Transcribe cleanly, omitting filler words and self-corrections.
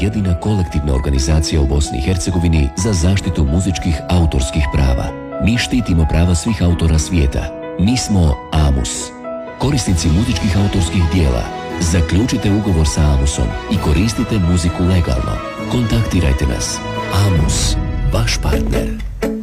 jedina kolektivna organizacija u Bosni i Hercegovini za zaštitu muzičkih autorskih prava. Mi štitimo prava svih autora svijeta. Mi smo AMUS. Korisnici muzičkih autorskih dijela, zaključite ugovor sa AMUS-om i koristite muziku legalno. Kontaktirajte nas. AMUS, vaš partner.